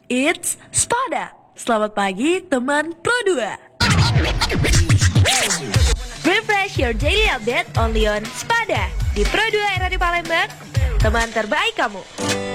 It's Spada. Selamat pagi teman Pro 2. Refresh your daily update only on Spada di Pro 2 RRI Palembang, teman terbaik kamu.